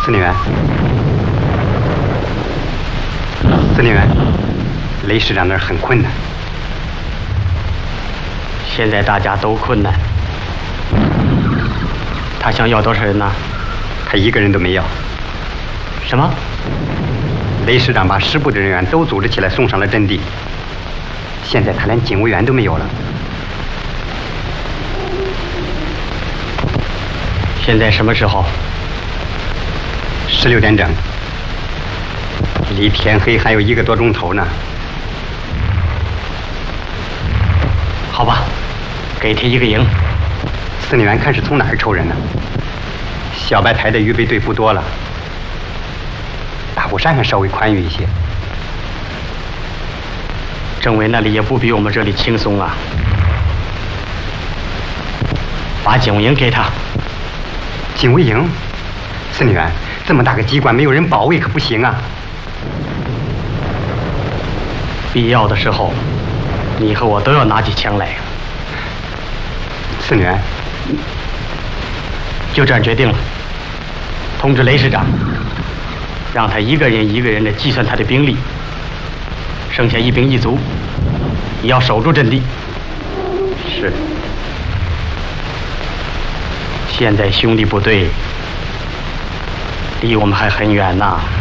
司令员，司令员，雷师长那儿很困难。 现在大家都困难。他想要多少人呢？ 他一个人都没要。 什么？ 雷师长把10部的人员都组织起来送上了阵地。现在他连警卫员都没有了。 现在什么时候 ？16点整，离天黑还有1个多钟头呢。 好吧，给他一个营。 司令员看是从哪儿抽人呢？小白台的预备队不多了，大虎山还稍微宽裕一些。 政委那里也不比我们这里轻松啊。把警卫营给他。 警卫营？司令员，这么大个机关，没有人保卫可不行啊。 必要的时候，你和我都要拿起枪来。 司令员， 就这样决定了。通知雷师长，让他一个人一个人的计算他的兵力，剩下1兵1卒，也要守住阵地。 是。 现在兄弟部队离我们还很远呐。